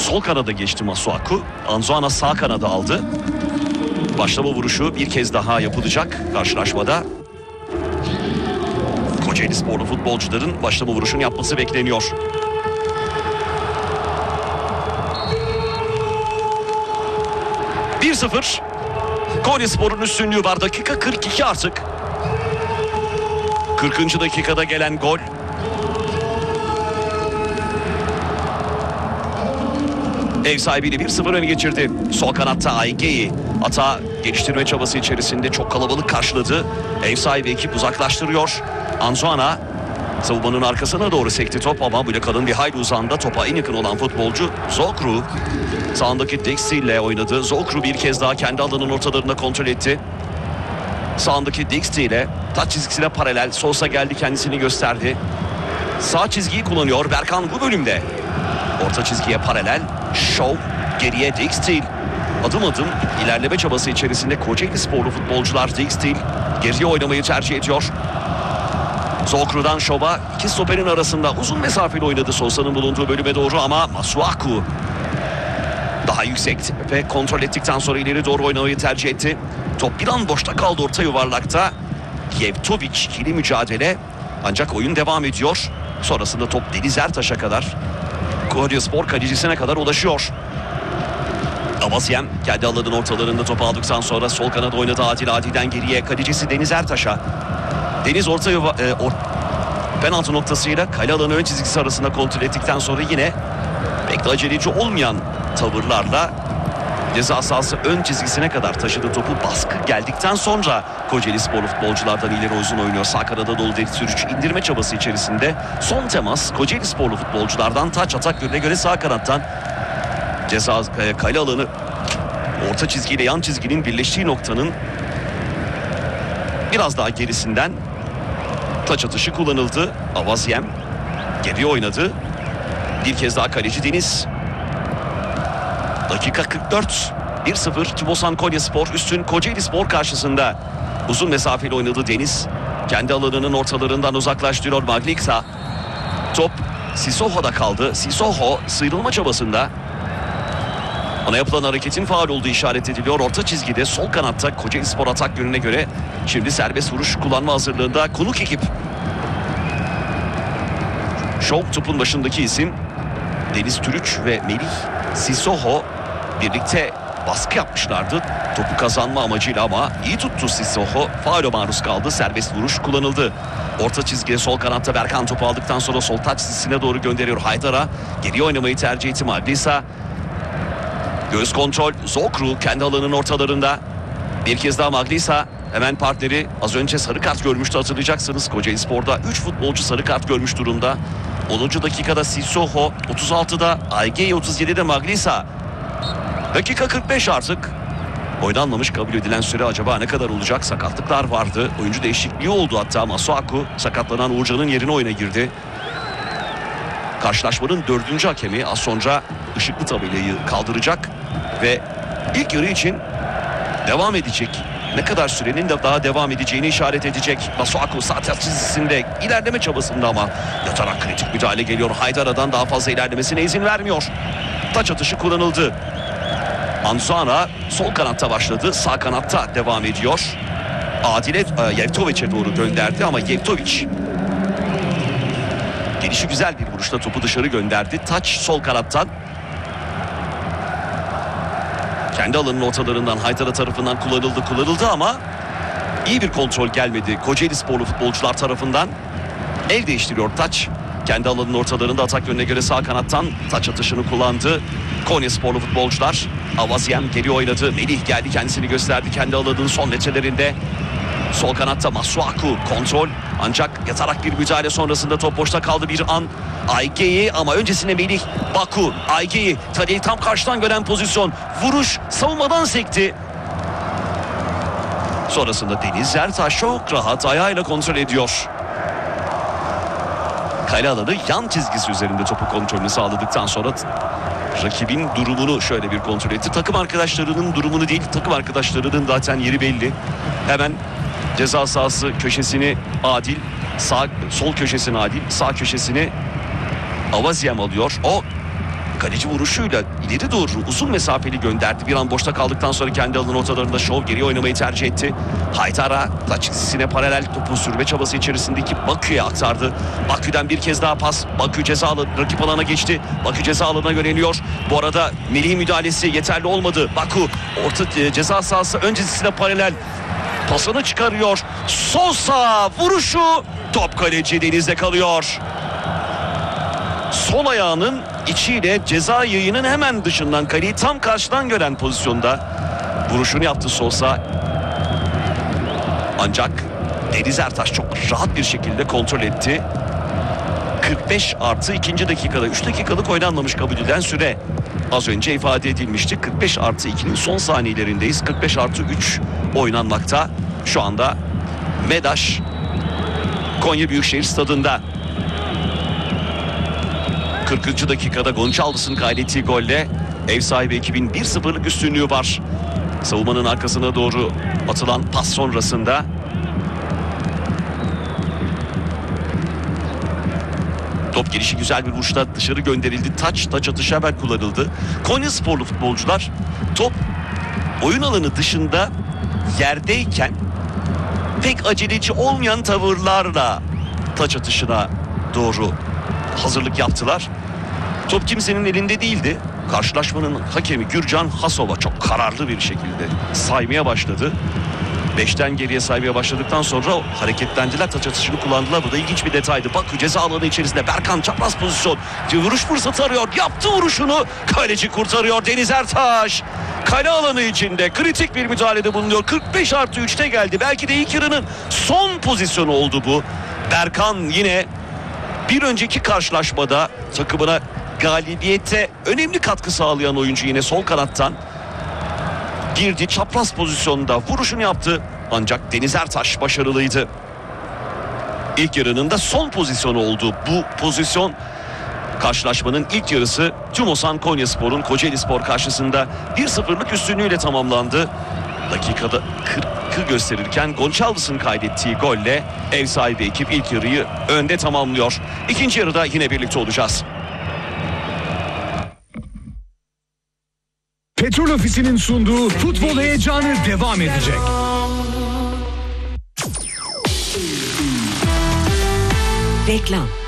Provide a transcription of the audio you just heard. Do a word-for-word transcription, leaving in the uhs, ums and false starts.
Sol kanada geçti Masuaku. Anzoana sağ kanada aldı. Başlama vuruşu bir kez daha yapılacak karşılaşmada. Kocaeli Sporlu futbolcuların başlama vuruşunu yapması bekleniyor. bir sıfır. Konyaspor'un üstünlüğü var. Dakika kırk iki artık. kırkıncı dakikada gelen gol. Ev sahibini bir sıfır öne geçirdi. Sol kanatta Ayge'yi hata geliştirme çabası içerisinde çok kalabalık karşıladı. Ev sahibi ekip uzaklaştırıyor. Anzoana savunmanın arkasına doğru sekti top ama böyle kalın bir hayli uzağında topa en yakın olan futbolcu Zokru. Sağındaki Dixie ile oynadı. Zokru bir kez daha kendi alanının ortalarında kontrol etti. Sağındaki Dixie ile taç çizgisine paralel Sosa geldi, kendisini gösterdi. Sağ çizgiyi kullanıyor Berkan bu bölümde. Orta çizgiye paralel Şov, geriye Dixie. Adım adım ilerleme çabası içerisinde Kocaeli Sporlu futbolcular. Dixie geriye oynamayı tercih ediyor. Zokru'dan Şov'a iki stoperin arasında uzun mesafeli oynadı Sosa'nın bulunduğu bölüme doğru ama Masuaku daha yüksek ve kontrol ettikten sonra ileri doğru oynamayı tercih etti. Top bir an boşta kaldı orta yuvarlakta. Yevtovic ikili mücadele ancak oyun devam ediyor. Sonrasında top Deniz Ertaş'a kadar, Konyaspor kalecisine kadar ulaşıyor. Avaziem kendi alanının ortalarında topu aldıktan sonra sol kanada oynadı Adil. Adil'den geriye kalecisi Deniz Ertaş'a. Deniz orta yuva, e, or, penaltı noktasıyla kale alanı ön çizgisi arasında kontrol ettikten sonra yine pek de aceleci olmayan tavırlarla ceza sahası ön çizgisine kadar taşıdı topu. Baskı geldikten sonra Kocaeli Sporlu futbolculardan ileri uzun oynuyor. Sağ kanada dolu Deniz Türüç indirme çabası içerisinde. Son temas Kocaeli Sporlu futbolculardan, taç atak yönüne göre sağ kanattan. Ceza e, kale alanı orta çizgiyle yan çizginin birleştiği noktanın biraz daha gerisinden taç atışı kullanıldı. Avaziem geriye oynadı. Bir kez daha kaleci Deniz. Dakika kırk dört. bir sıfır Tübosan Konyaspor üstün Kocaeli Spor karşısında. Uzun mesafeli oynadı Deniz. Kendi alanının ortalarından uzaklaştırıyor Magliksa. Top Sissoko kaldı. Sissoko sıyrılma çabasında. Ona yapılan hareketin faul olduğu işaret ediliyor. Orta çizgide sol kanatta Kocaeli Spor atak yönüne göre şimdi serbest vuruş kullanma hazırlığında konuk ekip. Şov topun başındaki isim. Deniz Türüç ve Melih Sissoko birlikte baskı yapmışlardı topu kazanma amacıyla ama iyi tuttu Sissoko. Faule maruz kaldı. Serbest vuruş kullanıldı. Orta çizgiye sol kanatta Berkan topu aldıktan sonra sol taç çizgisine doğru gönderiyor Haydar'a. Geriye oynamayı tercih etti Maglisa. Göz kontrol Zokru kendi alanının ortalarında. Bir kez daha Maglisa. Hemen partneri az önce sarı kart görmüştü, hatırlayacaksınız. Kocaeli Spor'da üç futbolcu sarı kart görmüş durumda. onuncu dakikada Sissoko, otuz altıda Ayge, otuz yedide Maglisa. Dakika kırk beş artık. Oynanmamış kabul edilen süre acaba ne kadar olacak? Sakatlıklar vardı. Oyuncu değişikliği oldu hatta. Masuaku sakatlanan Uğurcan'ın yerine oyuna girdi. Karşılaşmanın dördüncü hakemi az sonra ışıklı tabelayı kaldıracak ve ilk yarı için devam edecek. Ne kadar sürenin de daha devam edeceğini işaret edecek. Masuaku sağ taç çizgisinde ilerleme çabasında ama yatarak kritik müdahale geliyor. Haydara'dan daha fazla ilerlemesine izin vermiyor. Taç atışı kullanıldı. Anzoana sol kanatta başladı. Sağ kanatta devam ediyor. Adile e, Yevtovic'e doğru gönderdi ama Yevtovic gelişi güzel bir vuruşla topu dışarı gönderdi. Taç sol kanattan. Kendi alanının ortalarından Haydara tarafından kullanıldı kullanıldı ama iyi bir kontrol gelmedi Kocaeli Sporlu futbolcular tarafından. El değiştiriyor Taç. Kendi alanının ortalarında atak yönüne göre sağ kanattan taç atışını kullandı Konya Sporlu futbolcular. Avaziem geri oynadı. Melih geldi, kendisini gösterdi kendi alanının son metrelerinde. Sol kanatta Masuaku kontrol ancak yatarak bir müdahale sonrasında top boşta kaldı bir an. Ayge'yi ama öncesinde Melih Baku. Ayge'yi Tadej tam karşıdan gören pozisyon. Vuruş savunmadan sekti. Sonrasında Deniz Ertaş çok rahat ayağıyla kontrol ediyor. Kale alanı yan çizgisi üzerinde topu kontrolünü sağladıktan sonra rakibin durumunu şöyle bir kontrol etti. Takım arkadaşlarının durumunu değil, takım arkadaşlarının zaten yeri belli. Hemen ceza sahası köşesini Adil, sağ sol köşesini Adil, sağ köşesini Avaziem alıyor. O kaleci vuruşuyla ileri doğru uzun mesafeli gönderdi. Bir an boşta kaldıktan sonra kendi alanı ortalarında şov geriye oynamayı tercih etti. Haydara taç çizgisine paralel topu sürme çabası içerisindeki Bakü'ye aktardı. Bakü'den bir kez daha pas. Bakü ceza alanı, rakip alana geçti. Bakü ceza alanına yöneliyor. Bu arada Melih'in müdahalesi yeterli olmadı. Bakü orta e, ceza sahası ön çizgisine paralel pasını çıkarıyor. Sosa vuruşu, top kaleci Deniz'de kalıyor. Sol ayağının içiyle ceza yayının hemen dışından, kaleyi tam karşıdan gören pozisyonda vuruşunu yaptı Sosa. Ancak Deniz Ertaş çok rahat bir şekilde kontrol etti. kırk beş artı ikinci dakikada üç dakikalık oynanmamış kabul edilen süre az önce ifade edilmişti. kırk beş artı ikinin son saniyelerindeyiz. kırk beş artı üç oynanmakta. Şu anda MEDAŞ Konya Büyükşehir Stadı'nda. kırkıncı dakikada Gonçalves'ın kaydettiği golle ev sahibi ekibin bir sıfırlık üstünlüğü var. Savunmanın arkasına doğru atılan pas sonrasında top gelişi güzel bir vuruşla dışarı gönderildi. Taç, taç atışı hemen kullanıldı. Konyasporlu futbolcular top oyun alanı dışında yerdeyken pek aceleci olmayan tavırlarla taç atışına doğru hazırlık yaptılar. Top kimsenin elinde değildi. Karşılaşmanın hakemi Gürcan Hasova çok kararlı bir şekilde saymaya başladı. Beşten geriye saymaya başladıktan sonra hareketlendiler, taç atışını kullandılar. Bu da ilginç bir detaydı. Bakü ceza alanı içerisinde Berkan çapraz pozisyon. Vuruş fırsatı arıyor. Yaptı vuruşunu. Kaleci kurtarıyor Deniz Ertaş. Kale alanı içinde kritik bir müdahalede bulunuyor. kırk beş artı üçte geldi. Belki de ilk yarının son pozisyonu oldu bu. Berkan yine bir önceki karşılaşmada takımına galibiyete önemli katkı sağlayan oyuncu, yine sol kanattan girdi. Çapraz pozisyonda vuruşunu yaptı. Ancak Deniz Ertaş başarılıydı. İlk yarının da son pozisyonu oldu. Bu pozisyon karşılaşmanın ilk yarısı Tümosan Konyaspor'un Kocaelispor karşısında bir sıfırlık üstünlüğüyle tamamlandı. Dakikada kırkı gösterirken Gonçalves'ın kaydettiği golle ev sahibi ekip ilk yarıyı önde tamamlıyor. İkinci yarıda yine birlikte olacağız. Petrol Ofisi'nin sunduğu futbol heyecanı devam edecek. Reklam.